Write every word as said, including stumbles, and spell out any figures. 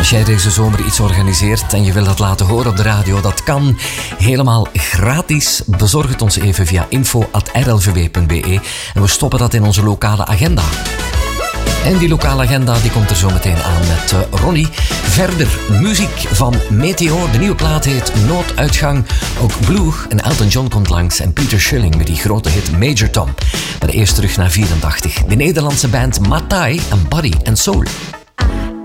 Als jij deze zomer iets organiseert en je wil dat laten horen op de radio, dat kan helemaal gratis. Bezorg het ons even via info at r l v w punt b e en we stoppen dat in onze lokale agenda. En die lokale agenda die komt er zo meteen aan met uh, Ronnie. Verder muziek van Meteor. De nieuwe plaat heet Nooduitgang. Ook Blue en Elton John komt langs. En Peter Schilling met die grote hit Major Tom. Maar eerst terug naar vierentachtig. De Nederlandse band Matai en Body and Soul.